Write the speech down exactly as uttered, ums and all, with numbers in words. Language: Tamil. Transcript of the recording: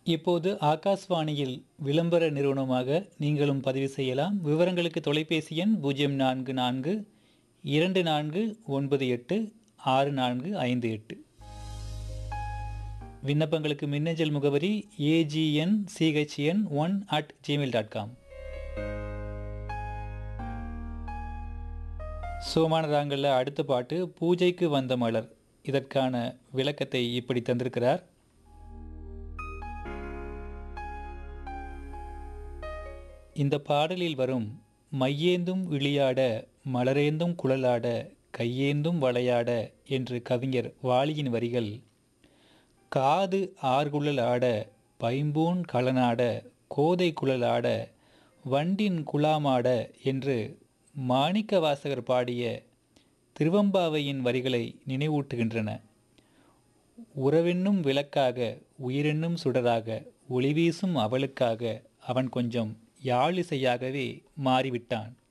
இப்போது ஆகாஷ்வாணியில் விளம்பர நிறுவனமாக நீங்களும் பதிவு செய்யலாம். விவரங்களுக்கு தொலைபேசி எண் பூஜ்ஜியம் நான்கு நான்கு இரண்டு நான்கு ஒன்பது எட்டு ஆறு நான்கு ஐந்து எட்டு. விண்ணப்பங்களுக்கு மின்னஞ்சல் முகவரி AGN CHN one at Gmail dot com. சோமான ராங்கல்ல அடுத்த பாட்டு பூஜைக்கு வந்த மலர். இதற்கான விளக்கத்தை இப்படி தந்திருக்கிறார். இந்த பாடலில் வரும் மையேந்தும் விளையாட மலரேந்தும் குழலாட கையேந்தும் வளையாட என்று கவிஞர் வாலியின் வரிகள் காது ஆர்குழல் ஆட பைம்பூன் களனாட கோதை குழலாட வண்டின் குழாமாட என்று மாணிக்க வாசகர் பாடிய திருவம்பாவையின் வரிகளை நினைவூட்டுகின்றன. உறவென்னும் விளக்காக உயிரென்னும் சுடராக ஒளிவீசும் அவளுக்காக அவன் கொஞ்சம் யாழிசையாகவே மாறிவிட்டான்.